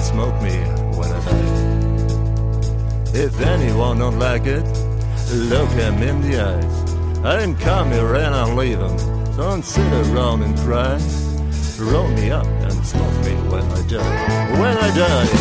smoke me when I die. If anyone don't like it, look him in the eyes. I didn't come here and I'll leave him. Don't sit around and cry. Roll me up and smoke me when I die. When I die.